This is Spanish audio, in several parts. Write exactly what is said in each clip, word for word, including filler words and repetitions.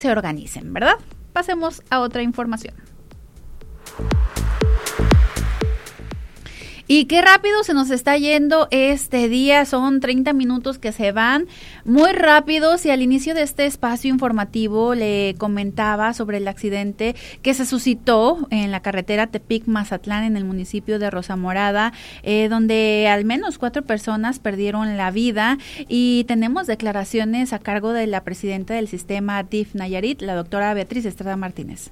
se organicen, ¿verdad? Pasemos a otra información. Y qué rápido se nos está yendo este día, son treinta minutos que se van muy rápidos, y al inicio de este espacio informativo le comentaba sobre el accidente que se suscitó en la carretera Tepic-Mazatlán en el municipio de Rosamorada, eh, donde al menos cuatro personas perdieron la vida, y tenemos declaraciones a cargo de la presidenta del sistema D I F Nayarit, la doctora Beatriz Estrada Martínez.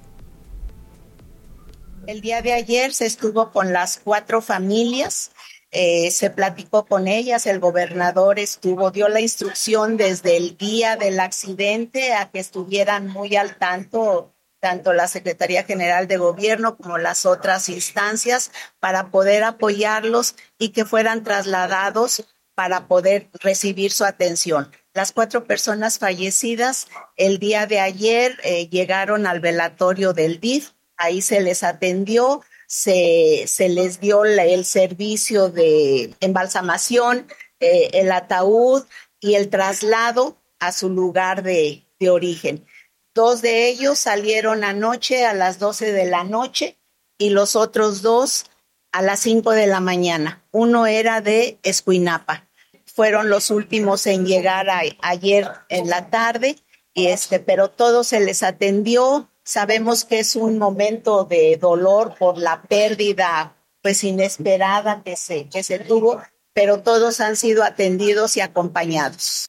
El día de ayer se estuvo con las cuatro familias, eh, se platicó con ellas, el gobernador estuvo, dio la instrucción desde el día del accidente a que estuvieran muy al tanto, tanto la Secretaría General de Gobierno como las otras instancias, para poder apoyarlos y que fueran trasladados para poder recibir su atención. Las cuatro personas fallecidas el día de ayer eh, llegaron al velatorio del D I F. Ahí se les atendió, se, se les dio la, el servicio de embalsamación, eh, el ataúd y el traslado a su lugar de, de origen. Dos de ellos salieron anoche a las doce de la noche y los otros dos a las cinco de la mañana. Uno era de Escuinapa. Fueron los últimos en llegar a, ayer en la tarde, y este, pero todos se les atendió. Sabemos que es un momento de dolor por la pérdida pues inesperada que se, que se tuvo, pero todos han sido atendidos y acompañados.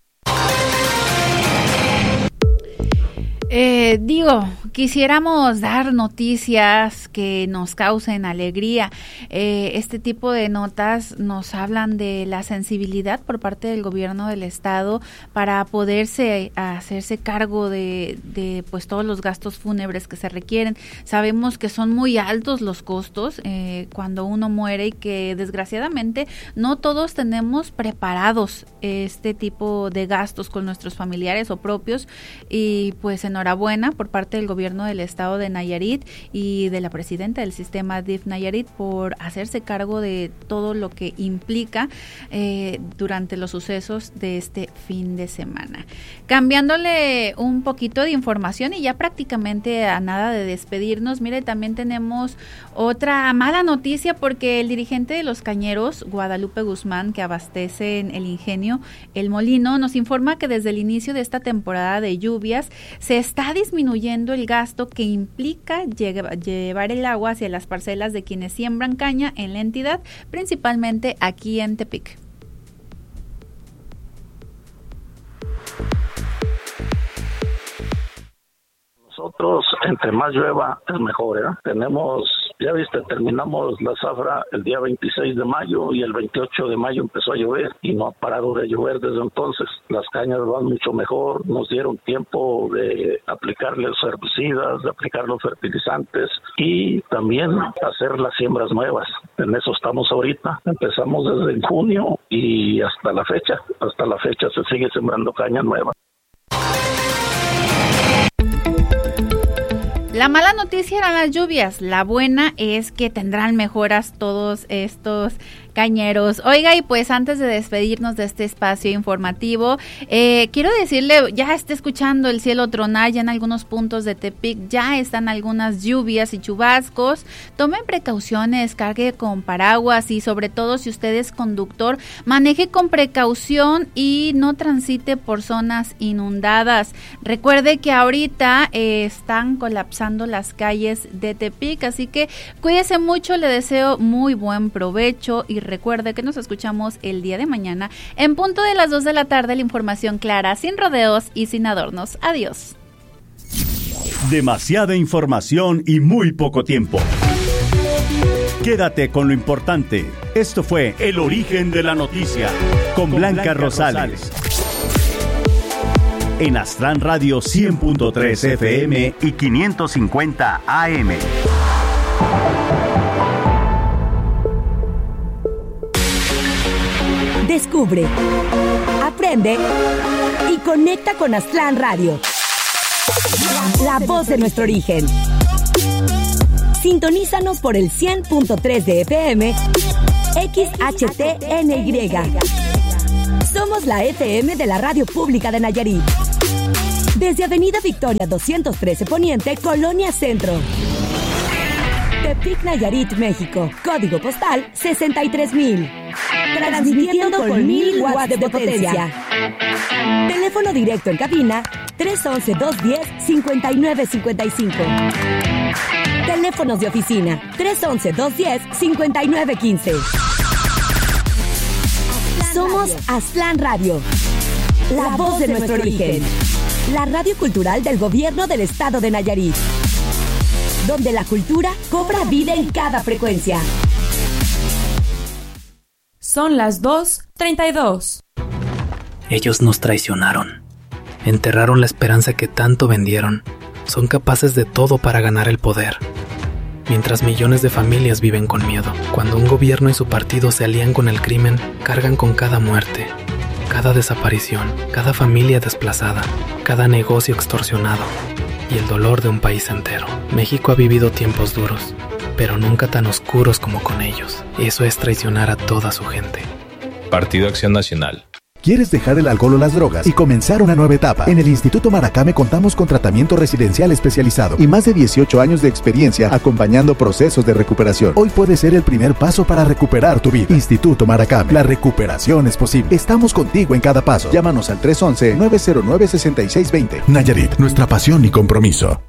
Eh, digo, quisiéramos dar noticias que nos causen alegría. Eh, este tipo de notas nos hablan de la sensibilidad por parte del gobierno del estado para poderse hacerse cargo de, de pues todos los gastos fúnebres que se requieren. Sabemos que son muy altos los costos eh, cuando uno muere, y que desgraciadamente no todos tenemos preparados este tipo de gastos con nuestros familiares o propios, y pues en enhorabuena por parte del gobierno del estado de Nayarit y de la presidenta del sistema D I F Nayarit por hacerse cargo de todo lo que implica eh, durante los sucesos de este fin de semana. Cambiándole un poquito de información y ya prácticamente a nada de despedirnos, mire, también tenemos otra mala noticia, porque el dirigente de los cañeros, Guadalupe Guzmán, que abastecen el ingenio El Molino, nos informa que desde el inicio de esta temporada de lluvias se está disminuyendo el gasto que implica llevar el agua hacia las parcelas de quienes siembran caña en la entidad, principalmente aquí en Tepic. Nosotros, entre más llueva, es mejor, ¿eh? Tenemos, ya viste, terminamos la zafra el día veintiséis de mayo y el veintiocho de mayo empezó a llover y no ha parado de llover desde entonces. Las cañas van mucho mejor, nos dieron tiempo de aplicarle los herbicidas, de aplicar los fertilizantes y también hacer las siembras nuevas. En eso estamos ahorita. Empezamos desde junio y hasta la fecha, hasta la fecha se sigue sembrando caña nueva. La mala noticia eran las lluvias, la buena es que tendrán mejoras todos estos cañeros. Oiga, y pues antes de despedirnos de este espacio informativo, eh, quiero decirle, ya está escuchando el cielo tronar, ya en algunos puntos de Tepic ya están algunas lluvias y chubascos. Tomen precauciones, cargue con paraguas y sobre todo si usted es conductor, maneje con precaución y no transite por zonas inundadas. Recuerde que ahorita eh, están colapsando las calles de Tepic, así que cuídese mucho, le deseo muy buen provecho y recuerde que nos escuchamos el día de mañana en punto de las dos de la tarde, la información clara, sin rodeos y sin adornos. Adiós. Demasiada información y muy poco tiempo. Quédate con lo importante. Esto fue El Origen de la Noticia con, con Blanca, Blanca Rosales. En Astran Radio cien punto tres F M y quinientos cincuenta A M. Descubre, aprende y conecta con Astran Radio. La voz de nuestro origen. Sintonízanos por el cien punto tres de F M, X H T N Y. Somos la F M de la Radio Pública de Nayarit. Desde Avenida Victoria doscientos trece Poniente, Colonia Centro. Tepic, Nayarit, México. Código postal sesenta y tres mil. Transmitiendo con mil watts de potencia. Teléfono directo en cabina tres once, dos diez, cincuenta y nueve cincuenta y cinco. Teléfonos de oficina tres once, dos diez, cincuenta y nueve quince. Somos Aztlán Radio, la voz de nuestro origen. La radio cultural del gobierno del estado de Nayarit, donde la cultura cobra vida en cada frecuencia. Son las dos treinta y dos. Ellos nos traicionaron. Enterraron la esperanza que tanto vendieron. Son capaces de todo para ganar el poder. Mientras millones de familias viven con miedo. Cuando un gobierno y su partido se alían con el crimen, cargan con cada muerte, cada desaparición, cada familia desplazada, cada negocio extorsionado y el dolor de un país entero. México ha vivido tiempos duros, pero nunca tan oscuros como con ellos. Eso es traicionar a toda su gente. Partido Acción Nacional. ¿Quieres dejar el alcohol o las drogas y comenzar una nueva etapa? En el Instituto Maracame contamos con tratamiento residencial especializado y más de dieciocho años de experiencia acompañando procesos de recuperación. Hoy puede ser el primer paso para recuperar tu vida. Instituto Maracame, la recuperación es posible. Estamos contigo en cada paso. Llámanos al tres once, nueve cero nueve, seis seis dos cero. Nayarit, nuestra pasión y compromiso.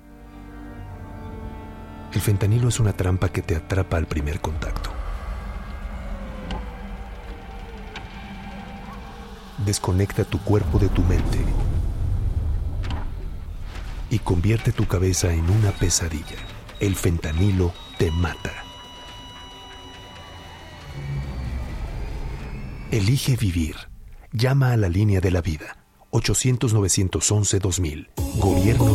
El fentanilo es una trampa que te atrapa al primer contacto. Desconecta tu cuerpo de tu mente y convierte tu cabeza en una pesadilla. El fentanilo te mata. Elige vivir. Llama a la línea de la vida. ochocientos, novecientos once, dos mil. Gobierno